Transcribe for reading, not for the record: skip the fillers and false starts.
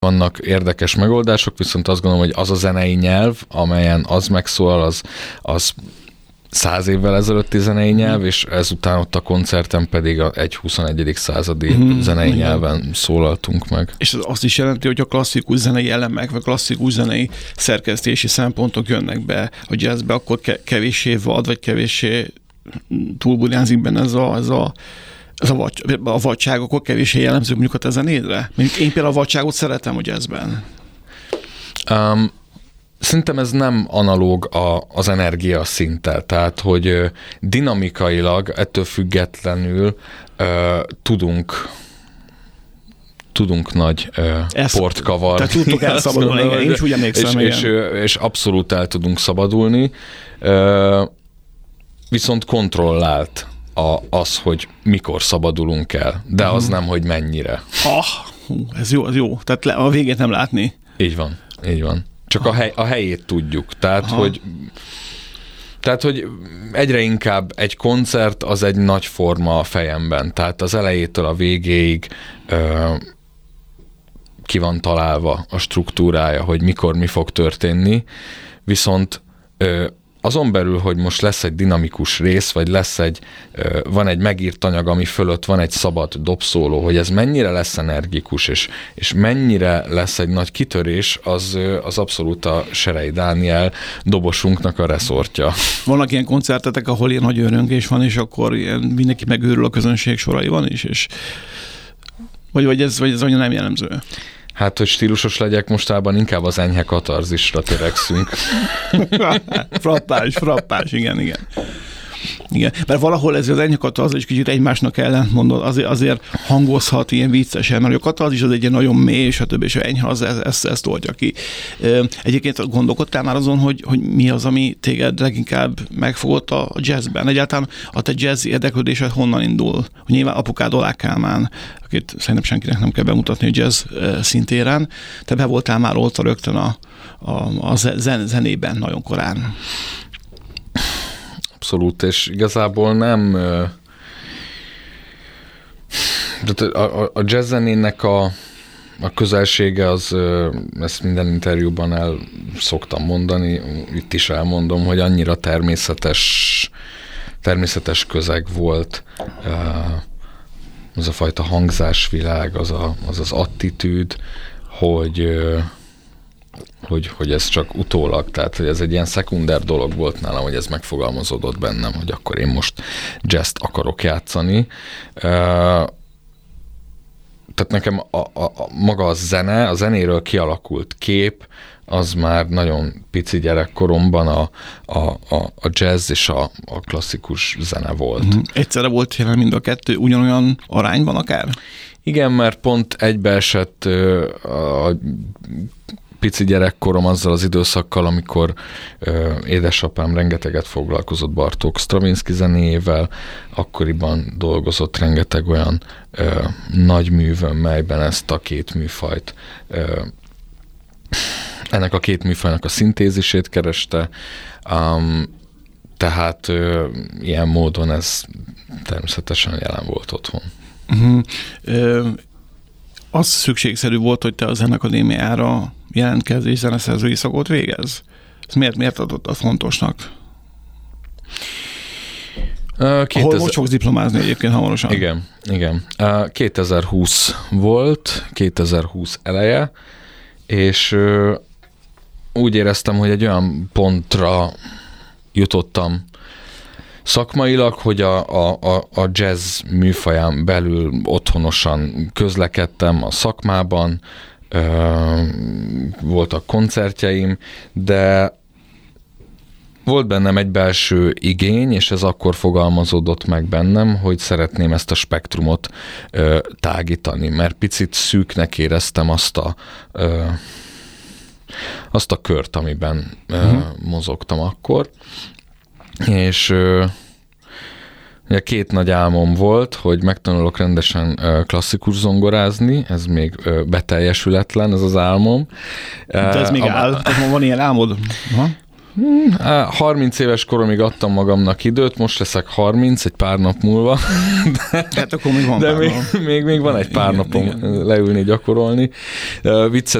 vannak érdekes megoldások, viszont azt gondolom, hogy az a zenei nyelv, amelyen az megszólal, az 100 évvel ezelőtti zenei nyelv, és ezután ott a koncerten pedig egy 21. századi zenei nyelven szólaltunk meg. És ez azt is jelenti, hogy a klasszikus zenei elemek, vagy klasszikus zenei szerkesztési szempontok jönnek be a jazzbe, akkor kevéssé vad, vagy kevéssé túlburjánzik benne ez a vadság, akkor kevéssé jellemző mondjuk a te zenédre? Én például a vadságot szeretem a jazzben. Szerintem ez nem analóg az energia szinttel, tehát hogy dinamikailag ettől függetlenül tudunk nagy port kavarni. Tehát tudtok elszabadulni, igen, én is úgy emlékszem. És abszolút el tudunk szabadulni, viszont kontrollált az, hogy mikor szabadulunk el, de az nem, hogy mennyire. Ez jó. Tehát a végét nem látni. Így van. Csak a helyét tudjuk. Tehát, hogy egyre inkább egy koncert az egy nagy forma a fejemben. Tehát az elejétől a végéig ki van találva a struktúrája, hogy mikor mi fog történni. Viszont azon belül, hogy most lesz egy dinamikus rész, vagy van egy megírt anyag, ami fölött van egy szabad dobszóló, hogy ez mennyire lesz energikus, és mennyire lesz egy nagy kitörés, az abszolút a Serei Dániel dobosunknak a reszortja. Vannak ilyen koncertetek, ahol ilyen nagy öröngés van, és akkor mindenki megőrül a közönség soraiban is, és vagy ez annyira nem jellemző? Hát, hogy stílusos legyek, mostában inkább az enyhe katarzisra törekszünk. frappás, igen. Igen, mert valahol ez az enyhe katarzis kicsit egymásnak ellentmondod, azért hangozhat ilyen viccesen, mert a katarzis az egy ilyen nagyon mély, és és enyhe az ezt oldja ki. Egyébként gondolkodtál már azon, hogy mi az, ami téged leginkább megfogott a jazzben? Egyáltalán a te jazz érdeklődésed honnan indul? Hogy nyilván apukád Olák Kálmán, akit szerintem senkinek nem kell bemutatni a jazz szintéren, te be voltál már olta rögtön a zenében nagyon korán. Abszolút, és igazából nem... A jazz zenének a közelsége az, ezt minden interjúban el szoktam mondani, itt is elmondom, hogy annyira természetes közeg volt, az a fajta hangzásvilág, az attitűd, hogy ez csak utólag, tehát hogy ez egy ilyen szekunder dolog volt nálam, hogy ez megfogalmazódott bennem, hogy akkor én most jazzt akarok játszani. Tehát nekem maga a zene, a zenéről kialakult kép, az már nagyon pici gyerekkoromban a jazz és a klasszikus zene volt. Egyszerre volt jelen mind a kettő, ugyanolyan arányban akár? Igen, mert pont egybeesett a pici gyerekkorom azzal az időszakkal, amikor édesapám rengeteget foglalkozott Bartók Stravinsky zenéjével, akkoriban dolgozott rengeteg olyan nagy művön, melyben ezt a két műfajt, ennek a két műfajnak a szintézisét kereste, tehát ilyen módon ez természetesen jelen volt otthon. Az szükségszerű volt, hogy te a Zeneakadémiára jelentkezz és zeneszerzői szakot végezz? Ez miért adott azt fontosnak? Ahol most fogsz diplomázni egyébként hamarosan. Igen. 2020 volt, 2020 eleje, és úgy éreztem, hogy egy olyan pontra jutottam szakmailag, hogy a jazz műfaján belül otthonosan közlekedtem a szakmában, voltak koncertjeim, de volt bennem egy belső igény, és ez akkor fogalmazódott meg bennem, hogy szeretném ezt a spektrumot tágítani, mert picit szűknek éreztem azt a kört, amiben mozogtam akkor. És ugye két nagy álmom volt, hogy megtanulok rendesen klasszikus zongorázni, ez még beteljesületlen, ez az álmom. De ez még áll? Tehát van ilyen álmod? 30 éves koromig adtam magamnak időt, most leszek 30, egy pár nap múlva. Hát akkor még van de még van egy pár napom leülni, gyakorolni. Viccet